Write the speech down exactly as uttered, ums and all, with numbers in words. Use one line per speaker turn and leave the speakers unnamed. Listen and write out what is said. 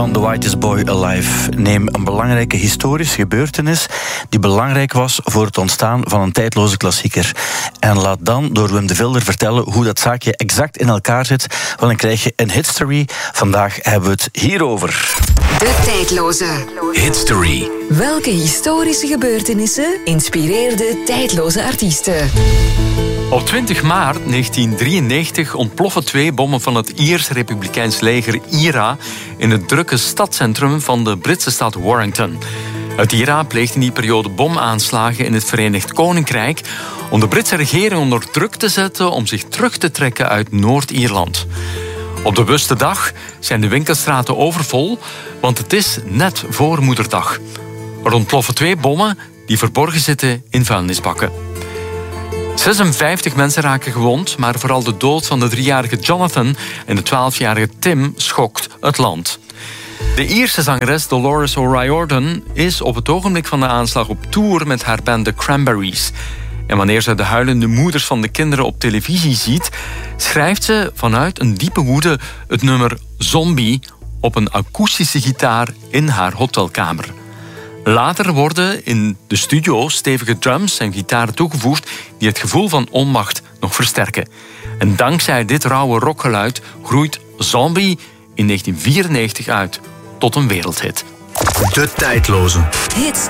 van The Whitest Boy Alive. Neem een belangrijke historische gebeurtenis die belangrijk was voor het ontstaan van een tijdloze klassieker. En laat dan door Wim de Vilder vertellen hoe dat zaakje exact in elkaar zit. Wel, dan krijg je een Hitstory. Vandaag hebben we het hierover.
De tijdloze
Hitstory.
Welke historische gebeurtenissen inspireerden tijdloze artiesten?
Op twintig maart negentien drieënnegentig ontploffen twee bommen van het Ierse Republikeins leger I R A in het drukke stadscentrum van de Britse stad Warrington. Het I R A pleegde in die periode bomaanslagen in het Verenigd Koninkrijk om de Britse regering onder druk te zetten om zich terug te trekken uit Noord-Ierland. Op de bewuste dag zijn de winkelstraten overvol, want het is net voor Moederdag. Er ontploffen twee bommen die verborgen zitten in vuilnisbakken. zesenvijftig mensen raken gewond, maar vooral de dood van de driejarige Jonathan en de twaalfjarige Tim schokt het land. De Ierse zangeres Dolores O'Riordan is op het ogenblik van de aanslag op tour met haar band The Cranberries. En wanneer ze de huilende moeders van de kinderen op televisie ziet, schrijft ze vanuit een diepe woede het nummer Zombie op een akoestische gitaar in haar hotelkamer. Later worden in de studio stevige drums en gitaren toegevoegd die het gevoel van onmacht nog versterken. En dankzij dit rauwe rockgeluid groeit Zombie in negentien vierennegentig uit tot een wereldhit.
De tijdloze
Hits